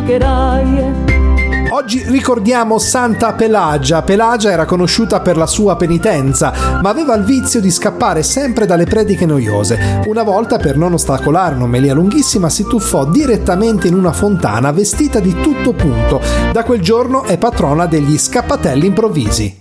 pagherai. Oggi ricordiamo Santa Pelagia. Pelagia era conosciuta per la sua penitenza, ma aveva il vizio di scappare sempre dalle prediche noiose. Una volta, per non ostacolare un'omelia lunghissima, si tuffò direttamente in una fontana vestita di tutto punto. Da quel giorno è patrona degli scappatelli improvvisi.